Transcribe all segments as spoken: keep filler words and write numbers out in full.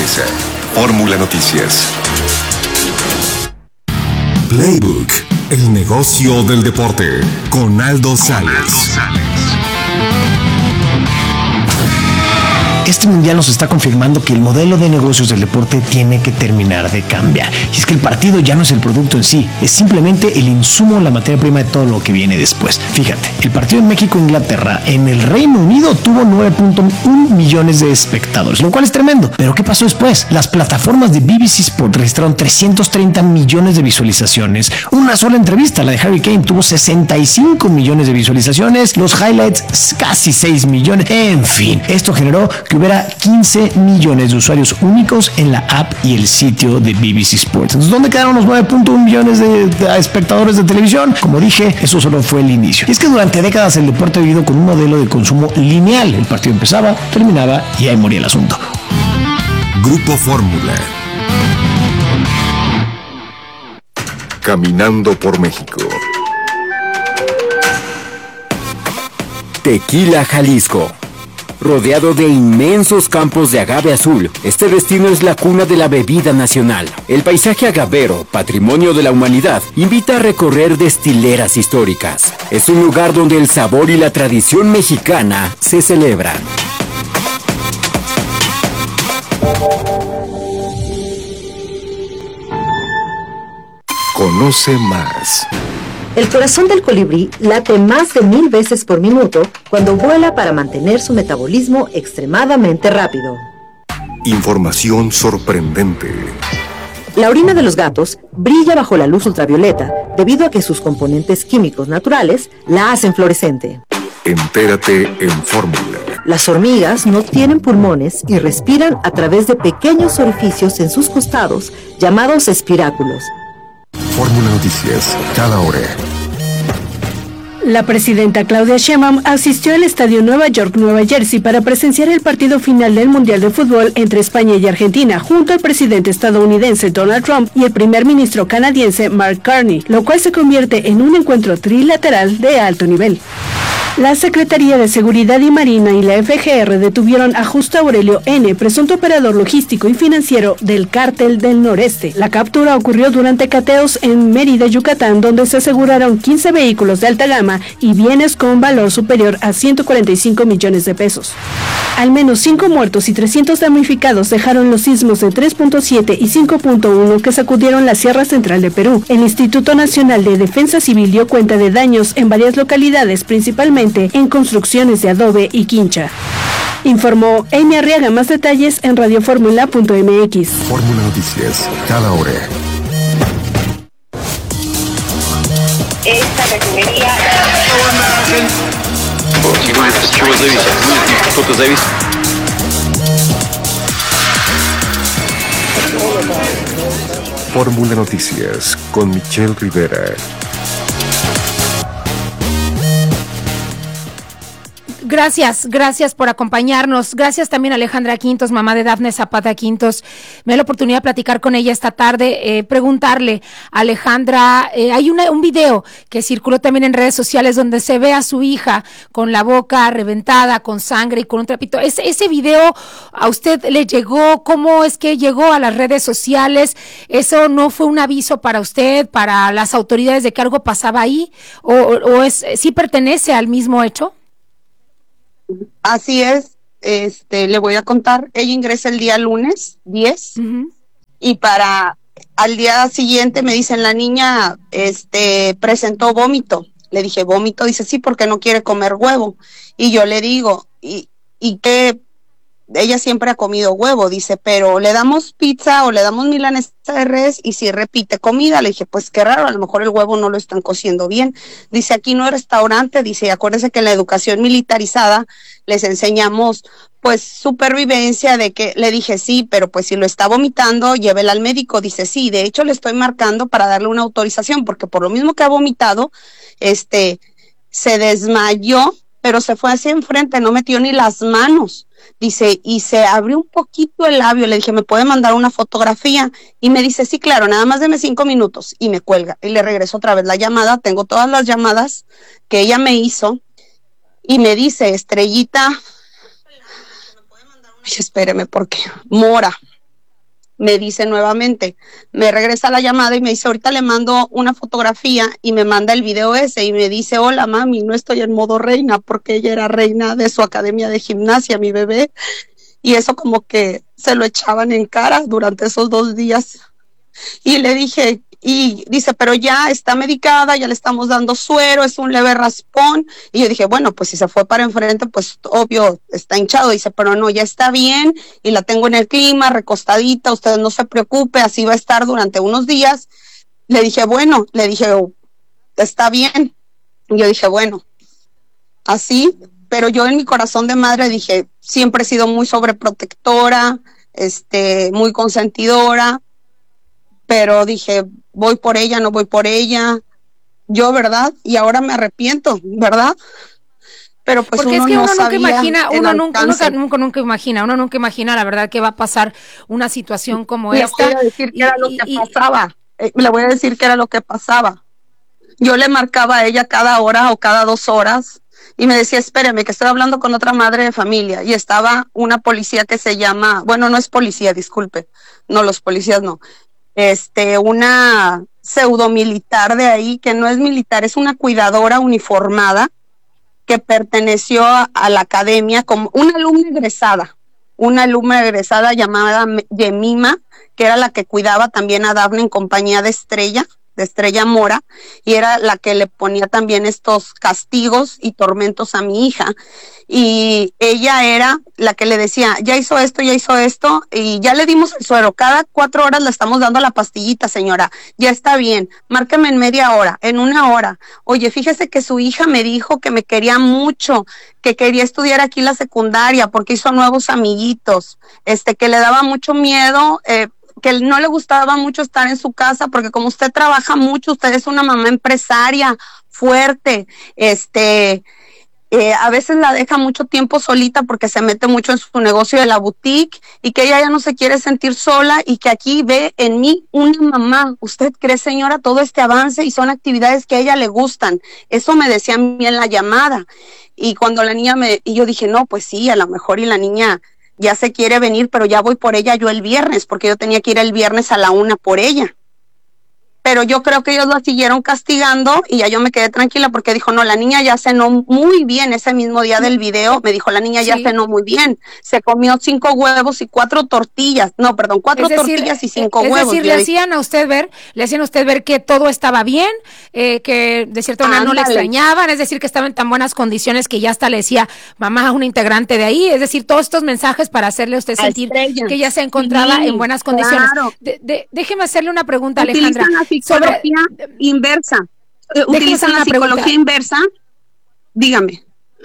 empieza Fórmula Noticias. Playbook, el negocio del deporte, con Aldo Sales. Este mundial nos está confirmando que el modelo de negocios del deporte tiene que terminar de cambiar. Y es que el partido ya no es el producto en sí, es simplemente el insumo, la materia prima de todo lo que viene después. Fíjate, el partido en México-Inglaterra en el Reino Unido tuvo nueve punto uno millones de espectadores, lo cual es tremendo. Pero ¿qué pasó después? Las plataformas de B B C Sport registraron trescientos treinta millones de visualizaciones. Una sola entrevista, la de Harry Kane, tuvo sesenta y cinco millones de visualizaciones. Los highlights, casi seis millones. En fin, esto generó que hubiera quince millones de usuarios únicos en la app y el sitio de B B C Sports. Entonces, ¿dónde quedaron los nueve punto uno millones de, de espectadores de televisión? Como dije, eso solo fue el inicio. Y es que durante décadas el deporte ha vivido con un modelo de consumo lineal. El partido empezaba, terminaba y ahí moría el asunto. Grupo Fórmula. Caminando por México. Tequila, Jalisco. Rodeado de inmensos campos de agave azul, este destino es la cuna de la bebida nacional. El paisaje agavero, patrimonio de la humanidad, invita a recorrer destileras históricas. Es un lugar donde el sabor y la tradición mexicana se celebran. Conoce más. El corazón del colibrí late más de mil veces por minuto cuando vuela para mantener su metabolismo extremadamente rápido. Información sorprendente. La orina de los gatos brilla bajo la luz ultravioleta debido a que sus componentes químicos naturales la hacen fluorescente. Entérate en Fórmula. Las hormigas no tienen pulmones y respiran a través de pequeños orificios en sus costados llamados espiráculos. Fórmula Noticias, cada hora. La presidenta Claudia Sheinbaum asistió al estadio Nueva York-Nueva Jersey para presenciar el partido final del Mundial de Fútbol entre España y Argentina, junto al presidente estadounidense Donald Trump y el primer ministro canadiense Mark Carney, lo cual se convierte en un encuentro trilateral de alto nivel. La Secretaría de Seguridad y Marina y la F G R detuvieron a Justo Aurelio N., presunto operador logístico y financiero del Cártel del Noreste. La captura ocurrió durante cateos en Mérida, Yucatán, donde se aseguraron quince vehículos de alta gama y bienes con valor superior a ciento cuarenta y cinco millones de pesos. Al menos cinco muertos y trescientos damnificados dejaron los sismos de tres punto siete y cinco punto uno que sacudieron la Sierra Central de Perú. El Instituto Nacional de Defensa Civil dio cuenta de daños en varias localidades, principalmente en construcciones de adobe y quincha. Informó Amy Arriaga. Más detalles en radioformula punto m x. Fórmula Noticias, cada hora. Esta refinería... Fórmula Noticias con Michelle Rivera. Gracias, gracias por acompañarnos. Gracias también a Alejandra Quintos, mamá de Dafne Zapata Quintos. Me da la oportunidad de platicar con ella esta tarde, eh, preguntarle, Alejandra, eh, hay una, un video que circuló también en redes sociales donde se ve a su hija con la boca reventada, con sangre y con un trapito. Ese, ese video a usted le llegó, ¿cómo es que llegó a las redes sociales? ¿Eso no fue un aviso para usted, para las autoridades de que algo pasaba ahí? ¿O, o es, sí pertenece al mismo hecho? Así es, este, le voy a contar, ella ingresa el día lunes diez, uh-huh. Y para al día siguiente me dicen, la niña este, presentó vómito. Le dije, ¿vómito? Dice, sí, porque no quiere comer huevo. Y yo le digo, ¿y, y qué? Ella siempre ha comido huevo, dice, pero le damos pizza o le damos milanesa de res y si repite comida. Le dije, pues qué raro, a lo mejor el huevo no lo están cociendo bien. Dice, aquí no es restaurante, dice, acuérdense que en la educación militarizada les enseñamos pues supervivencia de que, le dije, sí, pero pues si lo está vomitando, llévela al médico. Dice, sí, de hecho le estoy marcando para darle una autorización, porque por lo mismo que ha vomitado, este, se desmayó, pero se fue hacia enfrente, no metió ni las manos. Dice, y se abrió un poquito el labio. Le dije, ¿me puede mandar una fotografía? Y me dice, sí, claro, nada más deme cinco minutos. Y me cuelga. Y le regreso otra vez la llamada. Tengo todas las llamadas que ella me hizo. Y me dice, Estrellita, ay, espéreme, porque Mora, me dice nuevamente, me regresa la llamada y me dice, ahorita le mando una fotografía y me manda el video ese y me dice, hola mami, no estoy en modo reina porque ella era reina de su academia de gimnasia, mi bebé, y eso como que se lo echaban en cara durante esos dos días. Y le dije, y dice, pero ya está medicada, ya le estamos dando suero, es un leve raspón. Y yo dije, bueno, pues si se fue para enfrente, pues obvio está hinchado. Dice, pero no, ya está bien y la tengo en el clima, recostadita, usted no se preocupe, así va a estar durante unos días. Le dije, bueno, le dije, oh, está bien. Y yo dije, bueno, así, pero yo en mi corazón de madre dije, siempre he sido muy sobreprotectora, este, muy consentidora, pero dije, voy por ella, no voy por ella, yo, ¿verdad? Y ahora me arrepiento, ¿verdad? Pero pues porque uno es que no uno nunca imagina, uno nunca, nunca, nunca, nunca imagina, uno nunca imagina la verdad que va a pasar una situación como le esta. Le voy a decir que y, era lo y, que y, pasaba, eh, le voy a decir que era lo que pasaba. Yo le marcaba a ella cada hora o cada dos horas y me decía, espéreme, que estoy hablando con otra madre de familia, y estaba una policía que se llama, bueno, no es policía, disculpe, no, los policías no, este, una pseudo militar de ahí, que no es militar, es una cuidadora uniformada que perteneció a, a la academia como una alumna egresada, una alumna egresada llamada Yemima, que era la que cuidaba también a Dafne en compañía de Estrella, de Estrella Mora, y era la que le ponía también estos castigos y tormentos a mi hija. Y ella era la que le decía, ya hizo esto, ya hizo esto, y ya le dimos el suero, cada cuatro horas le estamos dando la pastillita, señora, ya está bien, márqueme en media hora, en una hora. Oye, fíjese que su hija me dijo que me quería mucho, que quería estudiar aquí la secundaria porque hizo nuevos amiguitos, este, que le daba mucho miedo, eh, que no le gustaba mucho estar en su casa porque como usted trabaja mucho, usted es una mamá empresaria fuerte, este, eh, a veces la deja mucho tiempo solita porque se mete mucho en su negocio de la boutique, y que ella ya no se quiere sentir sola y que aquí ve en mí una mamá. ¿Usted cree, señora, todo este avance y son actividades que a ella le gustan? Eso me decía a mí en la llamada. Y cuando la niña me, y yo dije, no, pues sí, a lo mejor y la niña ya se quiere venir, pero ya voy por ella yo el viernes, porque yo tenía que ir el viernes a la una por ella. Pero yo creo que ellos la siguieron castigando y ya yo me quedé tranquila porque dijo, no, la niña ya cenó muy bien. Ese mismo día del video me dijo, la niña ya sí. cenó muy bien, se comió cinco huevos y cuatro tortillas, no, perdón, cuatro es decir, tortillas y cinco es huevos. Es decir, le hacían a usted ver, le hacían a usted ver que todo estaba bien, eh, que de cierta manera no le extrañaban, es decir, que estaba en tan buenas condiciones que ya hasta le decía mamá a una integrante de ahí, es decir, todos estos mensajes para hacerle a usted a sentir Estrella. Que ella se encontraba sí, en buenas condiciones. Claro. De, de, déjeme hacerle una pregunta, Alejandra. Psicología sobre, inversa, eh, utilizan la psicología pregunta. inversa, dígame.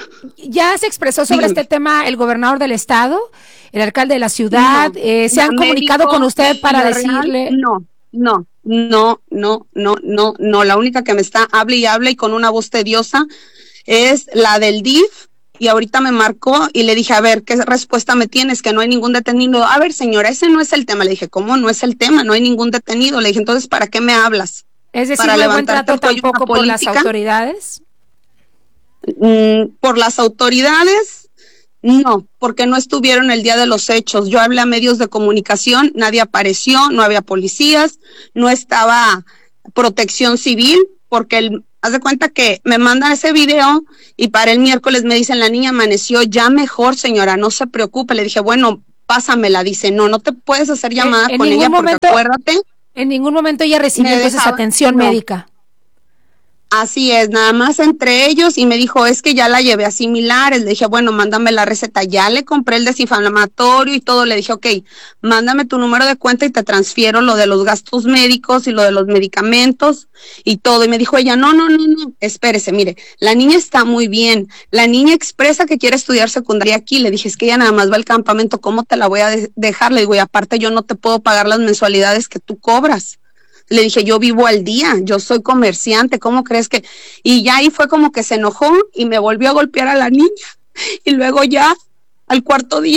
Ya se expresó sobre dígame. este tema el gobernador del estado, el alcalde de la ciudad, no, eh, se han médico, comunicado con usted para decirle. Real, no, no, no, no, no, no, no, la única que me está hable y hable y con una voz tediosa es la del D I F. Y ahorita me marcó y le dije, a ver, ¿qué respuesta me tienes? Que no hay ningún detenido. A ver, señora, ese no es el tema. Le dije, ¿cómo no es el tema? No hay ningún detenido. Le dije, entonces, ¿para qué me hablas? Es decir, ¿no hay buen trato tampoco por las autoridades? Mm, por las autoridades, no, porque no estuvieron el día de los hechos. Yo hablé a medios de comunicación, nadie apareció, no había policías, no estaba protección civil, porque el... Haz de cuenta que me mandan ese video y para el miércoles me dicen, la niña amaneció ya mejor, señora, no se preocupe. Le dije, bueno, pásamela. Dice, no, no te puedes hacer llamada en, con en ella momento, porque acuérdate. En ningún momento ella recibió entonces atención no. médica. Así es, nada más entre ellos, y me dijo, es que ya la llevé a similares. Le dije, bueno, mándame la receta, ya le compré el desinflamatorio y todo. Le dije, ok, mándame tu número de cuenta y te transfiero lo de los gastos médicos y lo de los medicamentos y todo. Y me dijo ella, no, no, no, no, espérese, mire, la niña está muy bien, la niña expresa que quiere estudiar secundaria aquí. Le dije, es que ella nada más va al campamento, ¿cómo te la voy a de- dejar? Le digo, y aparte yo no te puedo pagar las mensualidades que tú cobras. Le dije, yo vivo al día, yo soy comerciante, ¿cómo crees que? Y ya ahí fue como que se enojó y me volvió a golpear a la niña. Y luego ya, al cuarto día,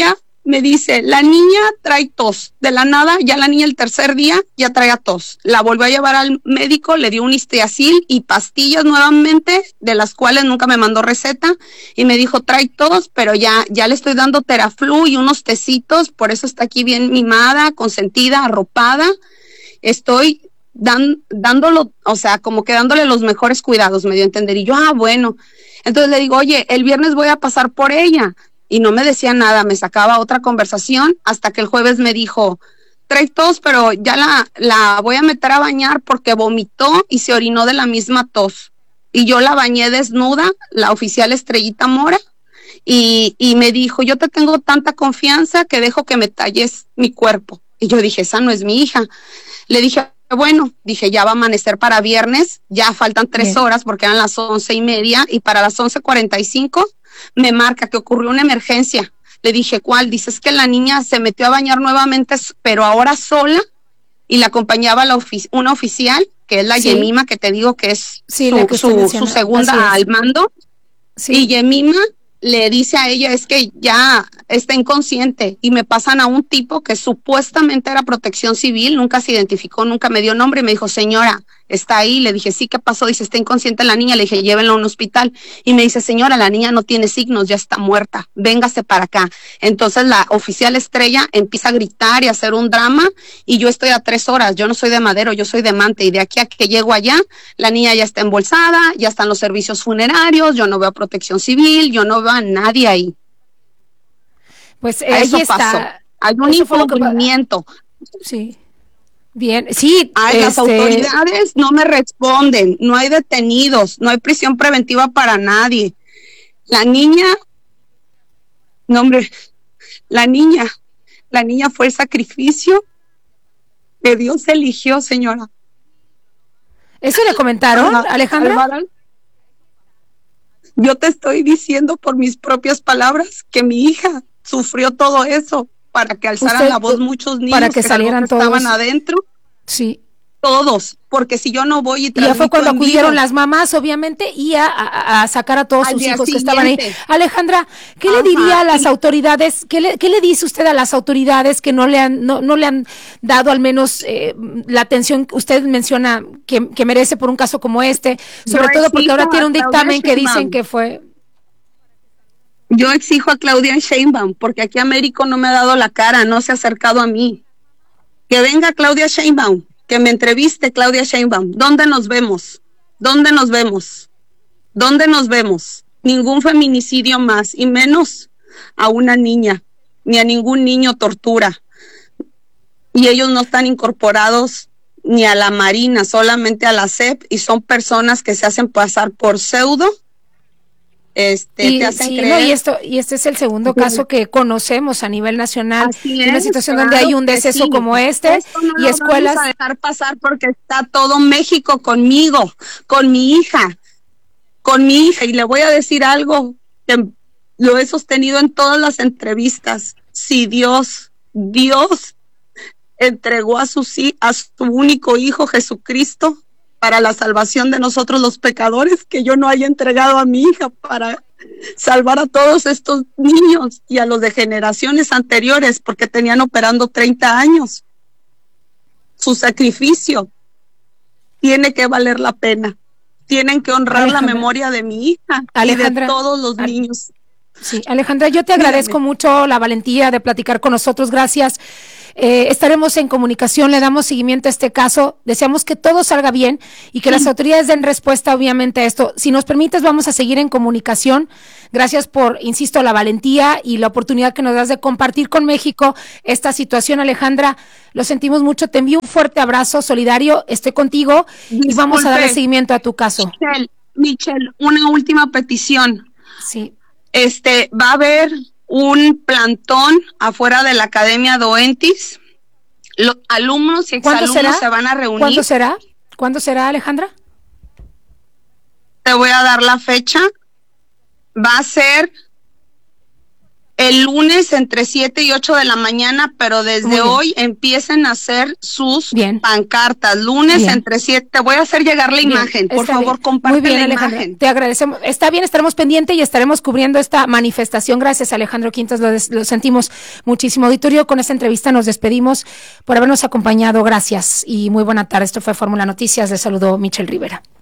me dice, la niña trae tos. De la nada, ya la niña el tercer día ya traía tos. La volvió a llevar al médico, le dio un Histiazil y pastillas nuevamente, de las cuales nunca me mandó receta, y me dijo, trae tos, pero ya, ya le estoy dando Teraflu y unos tecitos, por eso está aquí bien mimada, consentida, arropada. Estoy dan, dándolo, o sea, como que dándole los mejores cuidados, me dio a entender. Y yo, ah, bueno. Entonces le digo, oye, el viernes voy a pasar por ella. Y no me decía nada, me sacaba otra conversación hasta que el jueves me dijo, trae tos, pero ya la, la voy a meter a bañar porque vomitó y se orinó de la misma tos. Y yo la bañé desnuda, la oficial Estrellita Mora, y, y me dijo, yo te tengo tanta confianza que dejo que me talles mi cuerpo. Y yo dije, esa no es mi hija. Le dije, bueno, dije, ya va a amanecer para viernes, ya faltan tres Bien. horas porque eran las once y media, y para las once cuarenta y cinco me marca que ocurrió una emergencia. Le dije, ¿cuál? Dices que la niña se metió a bañar nuevamente, pero ahora sola, y la acompañaba la ofici- una oficial, que es la sí. Yemima, que te digo que es sí, su, que su, su segunda al mando, sí. Y Yemima le dice a ella, es que ya está inconsciente, y me pasan a un tipo que supuestamente era protección civil, nunca se identificó, nunca me dio nombre, y me dijo, señora, está ahí. Le dije, sí, ¿qué pasó? Dice, está inconsciente la niña. Le dije, llévenla a un hospital. Y me dice, señora, la niña no tiene signos, ya está muerta, véngase para acá. Entonces la oficial Estrella empieza a gritar y a hacer un drama, y yo estoy a tres horas, yo no soy de Madero, yo soy de Mante, y de aquí a que llego allá, la niña ya está embolsada, ya están los servicios funerarios, yo no veo a protección civil, yo no veo a nadie ahí. Pues eh, eso ahí pasó. Está. Hay un incumplimiento. Sí. Bien, sí. Ay, este... Las autoridades no me responden, no hay detenidos, no hay prisión preventiva para nadie. La niña, no hombre, la niña, la niña fue el sacrificio que Dios eligió, señora. ¿Eso le comentaron, Ajá, Alejandra? Alejandra? Yo te estoy diciendo por mis propias palabras que mi hija sufrió todo eso para que alzaran Usted, la voz muchos niños para que, que salieran todos. Estaban adentro. Sí. Todos, porque si yo no voy y Y ya fue cuando acudieron las mamás, obviamente, y a, a, a sacar a todos sus hijos siguiente. que estaban ahí. Alejandra, ¿qué Ajá. le diría a las autoridades? ¿Qué le, qué le dice usted a las autoridades que no le han, no, no le han dado al menos eh, la atención que usted menciona que, que merece por un caso como este? Sobre yo todo porque ahora tiene un dictamen que dicen que fue. Yo exijo a Claudia Sheinbaum, porque aquí Américo no me ha dado la cara, no se ha acercado a mí. Que venga Claudia Sheinbaum, que me entreviste Claudia Sheinbaum. ¿Dónde nos vemos? ¿Dónde nos vemos? ¿Dónde nos vemos? Ningún feminicidio más, y menos a una niña, ni a ningún niño tortura. Y ellos no están incorporados ni a la Marina, solamente a la C E P, y son personas que se hacen pasar por pseudo. Este, y, te hacen sí, creer. No, y esto y este es el segundo sí. caso que conocemos a nivel nacional, Así es, una situación claro donde hay un deceso sí. como este. Esto no y lo escuelas vamos a dejar pasar porque está todo México conmigo, con mi hija, con mi hija, y le voy a decir algo que lo he sostenido en todas las entrevistas. Si Dios, Dios entregó a su, a su único hijo Jesucristo para la salvación de nosotros los pecadores, que yo no haya entregado a mi hija para salvar a todos estos niños y a los de generaciones anteriores, porque tenían operando treinta años. Su sacrificio tiene que valer la pena. Tienen que honrar Alejandra, la memoria de mi hija Alejandra, y de todos los niños. Sí, Alejandra, yo te agradezco Dígame. mucho la valentía de platicar con nosotros. Gracias. Eh, estaremos en comunicación, le damos seguimiento a este caso, deseamos que todo salga bien y que sí. las autoridades den respuesta obviamente a esto. Si nos permites, vamos a seguir en comunicación. Gracias por, insisto, la valentía y la oportunidad que nos das de compartir con México esta situación, Alejandra. Lo sentimos mucho, te envío un fuerte abrazo solidario, estoy contigo Disculpe. y vamos a darle seguimiento a tu caso. Michelle, Michelle, una última petición. Sí. Este, va a haber un plantón afuera de la Academia Doentis. Los alumnos y exalumnos se van a reunir. ¿Cuándo será? ¿Cuándo será, Alejandra? Te voy a dar la fecha. Va a ser el lunes entre siete y ocho de la mañana, pero desde hoy empiecen a hacer sus bien. pancartas. Lunes bien. entre siete, te voy a hacer llegar la bien. imagen. Por Está favor, comparte la Alejandra. imagen. Te agradecemos. Está bien, estaremos pendientes y estaremos cubriendo esta manifestación. Gracias, Alejandro Quintos, lo, des, lo sentimos muchísimo. Auditorio, con esta entrevista nos despedimos por habernos acompañado. Gracias y muy buena tarde. Esto fue Fórmula Noticias. Les saludó Michelle Rivera.